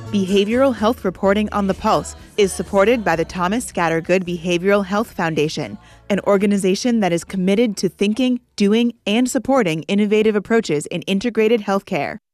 Behavioral Health Reporting on the Pulse is supported by the Thomas Scattergood Behavioral Health Foundation, an organization that is committed to thinking, doing, and supporting innovative approaches in integrated healthcare.